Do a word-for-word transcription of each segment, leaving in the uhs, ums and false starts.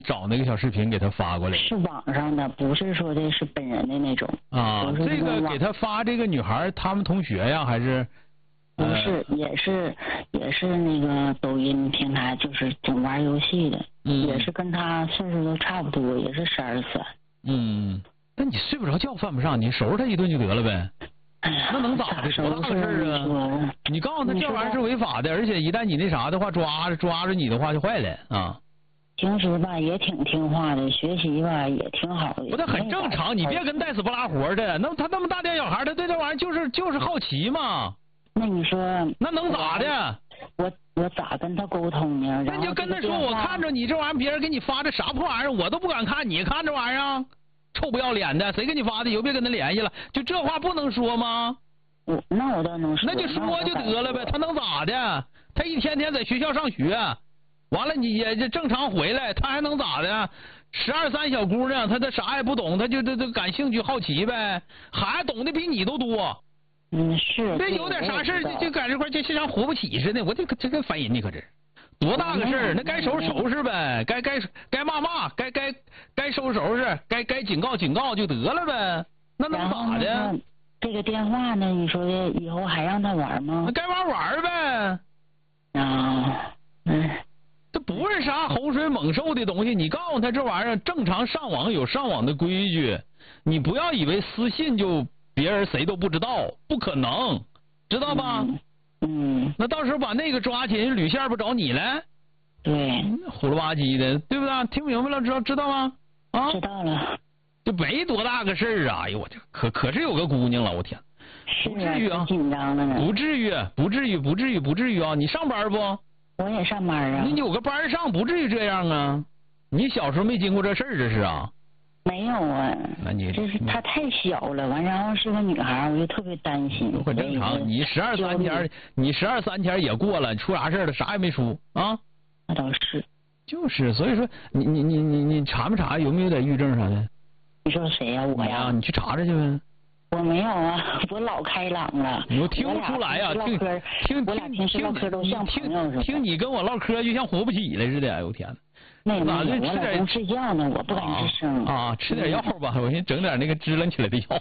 找那个小视频给他发过来。 是网上的，不是说的是本人的那种。 啊，这个给他发这个女孩，他们同学呀，还是？ 不是，呃、也是也是那个抖音平台，就是总玩游戏的，嗯、也是跟他岁数都差不多，也是十二岁。 嗯，那你睡不着觉犯不上，你收拾他一顿就得了呗。 哎呀， 那能咋的？多大个事儿啊！你告诉他这玩意儿是违法的，而且一旦你那啥的话，抓着抓着你的话就坏了啊。 平时吧也挺听话的，学习吧也挺好的。 不，那很正常，你别跟带死不拉活的。那他那么大点小孩，他对这玩意儿就是就是好奇嘛。 那你说， 那能咋的？ 我我咋跟他沟通呢？ 那你就跟他说，我看着你这玩意儿，别人给你发的啥破玩意儿，我都不敢看，你看这玩意儿，臭不要脸的，谁给你发的？以后别跟他联系了。就这话不能说吗？ 我那我倒能说。 那就说就得了呗，他能咋的？他一天天在学校上学，完了你也就正常回来，他还能咋的？十二三小姑娘，她她啥也不懂，她就她她感兴趣好奇呗，孩子懂得比你都多。 嗯，是。 这有点啥事就就搁这块就像活不起似的，我这这个烦人，你可这多大个事儿？那该收拾收拾呗，该该该骂骂，该该该收拾收拾，该该警告警告就得了呗，那能咋的？ 这个电话呢？你说的以后还让他玩吗？ 那该玩玩呗。 啊，嗯， 这不是啥洪水猛兽的东西，你告诉他这玩意儿正常上网有上网的规矩，你不要以为私信就别人谁都不知道，不可能，知道吧？ 嗯。嗯那到时候把那个抓起，人吕线不找你来？ 对。 虎了吧唧的，对不对？听明白了，知道知道吗？啊， 知道了。 就没多大个事儿啊！哎呦我这可可是有个姑娘了，我天，不至于啊， 紧张的呢。 不至于，不至于，不至于，不至于啊！你上班不？ 我也上班啊。 你有个班上，不至于这样啊！你小时候没经过这事儿，这是啊？ 没有啊。 那你这是她太小了，完然后是个女孩，我就特别担心。 很正常，你十二三天，你十二三天也过了，出啥事了？啥也没出啊？ 那倒是。 就是，所以说你你你你你查没查有没有点抑郁症啥的？ 你说谁呀、啊？我呀？ 你去查查去呗。 我没有啊，我老开朗了。 我听不出来呀、啊，听听我俩平时唠嗑都像朋友似的。 听你跟我唠嗑就像活不起来似的，哎呦天哪！ 那也哪就吃点不睡觉呢，我不敢吱声啊, 啊，吃点药吧，我先整点那个支棱起来的药。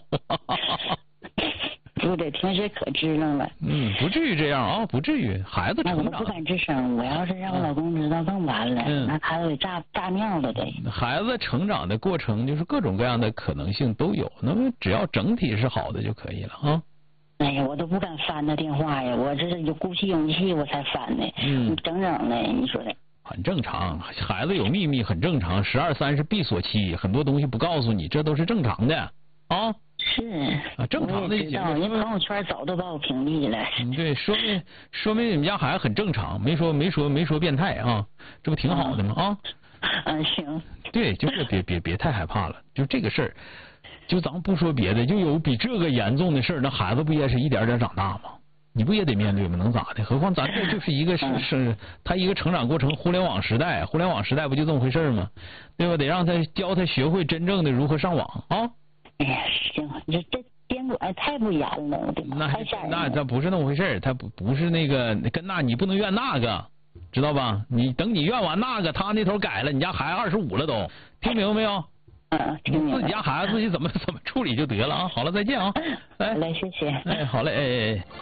不对，平时可支棱了。 嗯，不至于这样啊，不至于。孩子成长。 那我不敢吱声，我要是让我老公知道更完了， 嗯、 那他得炸炸尿了得。 孩子成长的过程就是各种各样的可能性都有，那么只要整体是好的就可以了啊。 哎呀，我都不敢翻他电话呀，我这是有鼓起勇气我才翻的。 嗯， 整整的，你说的。 很正常，孩子有秘密很正常，十二三是闭锁期，很多东西不告诉你，这都是正常的啊。 是啊，正常的。 我也知道，人朋友圈早都把我屏蔽了。 嗯，对，说明说明你们家孩子很正常，没说没说没说变态啊，这不挺好的吗？啊。 嗯，行。 对，就是别别别太害怕了，就这个事儿，就咱不说别的，就有比这个严重的事儿，那孩子不也是一点点长大吗？你不也得面对吗？能咋的？何况咱这就是一个是是他一个成长过程，互联网时代，互联网时代不就这么回事吗？对吧？得让他教他学会真正的如何上网啊。 哎呀，行，这这监管太不严了，我的妈，太吓人了。 那这不是那么回事，他不不是那个跟那你不能怨那个，知道吧？你等你怨完那个，他那头改了，你家孩子二十五了都，听明白没有？ 嗯，听明白。 自己家孩子自己怎么怎么处理就得了啊！好了，再见啊！ 来，来，谢谢。 哎，好嘞，哎哎。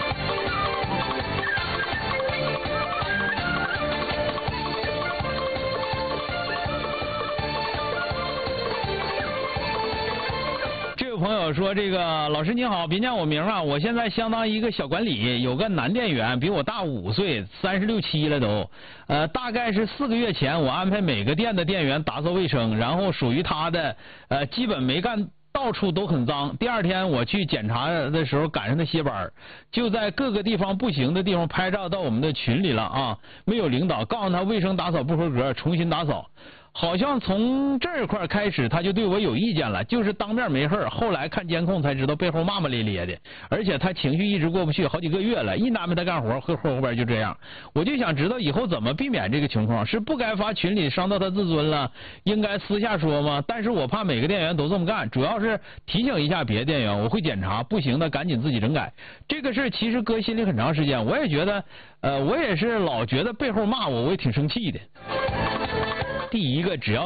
朋友说：“这个老师你好，别叫我名啊，我现在相当于一个小管理，有个男店员比我大五岁，三十六七了都。呃，大概是四个月前，我安排每个店的店员打扫卫生，然后属于他的，呃，基本没干，到处都很脏。第二天我去检查的时候赶上他歇班，就在各个地方不行的地方拍照到我们的群里了啊，没有领导告诉他卫生打扫不合格，重新打扫。”好像从这块开始他就对我有意见了，就是当面没事，后来看监控才知道背后骂骂咧咧的，而且他情绪一直过不去，好几个月了，一安排他干活，后后边就这样。我就想知道以后怎么避免这个情况，是不该发群里伤到他自尊了，应该私下说吗？但是我怕每个店员都这么干，主要是提醒一下别的店员，我会检查，不行的赶紧自己整改。这个事其实搁心里很长时间，我也觉得，呃，我也是老觉得背后骂我，我也挺生气的。 第一个只要